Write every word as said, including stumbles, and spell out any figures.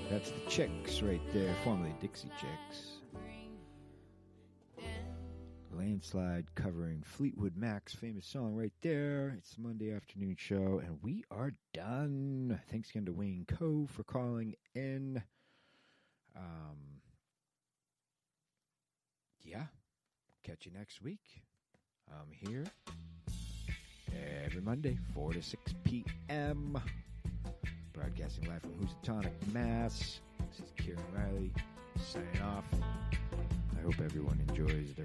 That's the Chicks right there, formerly Dixie Chicks. Landslide covering Fleetwood Mac's famous song right there. It's the Monday afternoon show, and we are done. Thanks again to Wayne Coe for calling in. Um, yeah, catch you next week. I'm here every Monday, four to six p.m. Broadcasting live from Housatonic, Mass. This is Kieran Riley signing off. I hope everyone enjoys their